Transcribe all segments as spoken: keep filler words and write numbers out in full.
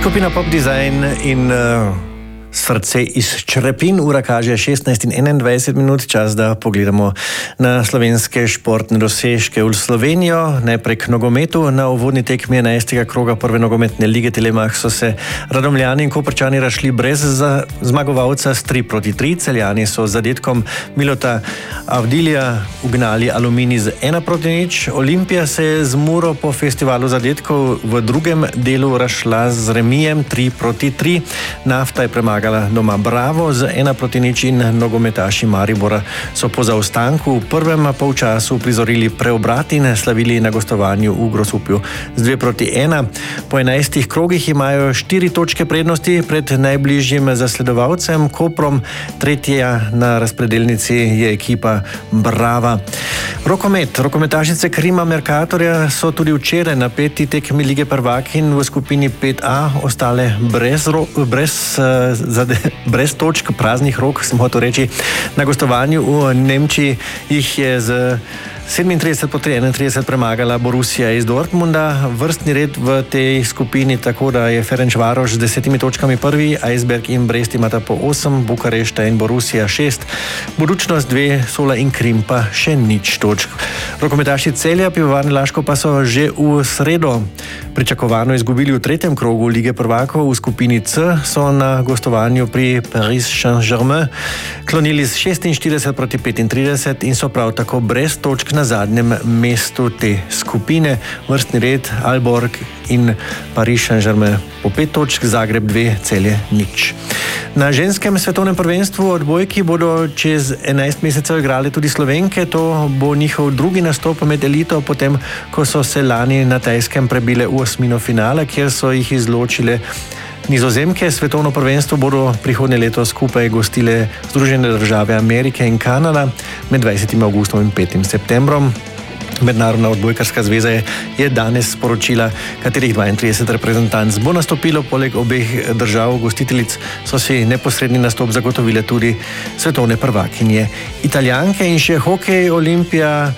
Skupina Pop Design in uh, Srce iz Črepin. Ura kaže šestnajst in enaindvajset minut, čas, da pogledamo na slovenske športne dosežke v Slovenijo. Najprej k nogometu. Na uvodni tekmi enajstega kroga prve nogometne lige Telemach so se Radomljani in Koprčani razšli brez zmagovalca s tri proti tri. Celjani so z zadetkom Milota Avdilija ugnali Aluminij z ena proti nič. Olimpija se je z Muro po festivalu zadetkov v drugem delu razšla z remijem tri proti tri. Nafta je premagala doma Bravo z ena proti nič in nogometaši Maribora so po zaostanku v prvem polčasu prizorili preobrat in slavili na gostovanju v Grosuplju z dve proti ena. Po enajstih krogih imajo štiri točke prednosti pred najbližjim zasledovalcem Koprom. Tretja na razpredelnici je ekipa Brava. Rokomet. Rokometašice Krima Mercatorja so tudi včeraj na peti tekmi lige prvakinj v skupini pet A ostale brez, ro, brez Zade, brez točk, praznih rok, sem hotel reči. Na gostovanju v Nemčiji jih je z sedemintrideset proti enaintrideset premagala Borussia iz Dortmunda. Vrstni red v tej skupini tako, da je Ferencvaroš z desetimi točkami prvi, Eisberg in Brest imata po osem, Bukarešta in Borussia šest, Budućnost dve, Sola in Krim pa še nič točk. Rokometaši Celja, Pivovarne Laško pa so že v sredo pričakovano izgubili v tretjem krogu lige prvakov. V skupini C so na gostovanju pri Paris Saint-Germain klonili z šestinštirideset proti petintrideset in so prav tako brez točk na zadnjem mestu te skupine. Vrstni red Aalborg in Paris Saint-Germain po pet točk, Zagreb dve, Celje nič. Na ženskem svetovnem prvenstvu odbojki bodo čez enajst mesecev igrali tudi Slovenke. To bo njihov drugi nastop med elito, potem ko so se lani na Tajskem prebile v osmino finala, kjer so jih izločile Nizozemke. Svetovno prvenstvo bodo prihodnje leto skupaj gostile Združene države Amerike in Kanada med dvajsetim avgustom in petim septembrom. Mednarodna odbojkarska zveza je danes sporočila, katerih dvaintrideset reprezentanc bo nastopilo. Poleg obeh držav gostiteljic so si neposredni nastop zagotovile tudi svetovne prvakinje Italijanke. In še hokej. Olimpija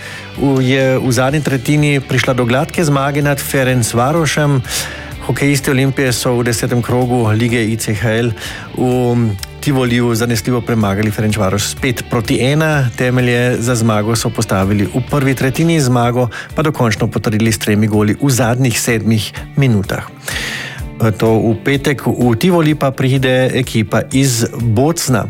je v zadnji tretjini prišla do gladke zmage nad Ferencvarošem. Hokejisti Olimpije so v desetem krogu lige I C H L v Tivoliju zanesljivo premagali Ferencvaroš s pet proti ena. Temelje za zmago so postavili v prvi tretjini, zmago pa dokončno potrdili s tremi goli v zadnjih sedmih minutah. To v petek v Tivoli pa pride ekipa iz Bocna.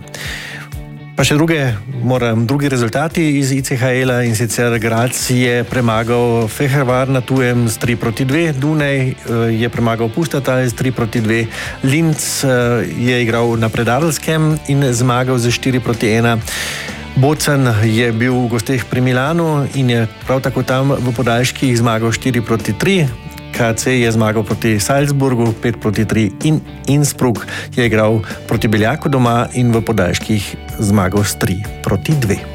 Pa še druge, moram, drugi rezultati iz I C H L-a, in sicer Graz je premagal Fehervar na tujem z tri proti dve, Dunaj je premagal Pustatal z tri proti dve, Linz je igral na Predarskem in zmagal z štiri proti ena. Bocen je bil v gosteh pri Milanu in je prav tako tam v podaljških zmagal štiri proti tri. K C je zmagal proti Salzburgu pet proti tri in Innsbruck je igral proti Beljaku doma in v podaljških zmagal s tri proti dve.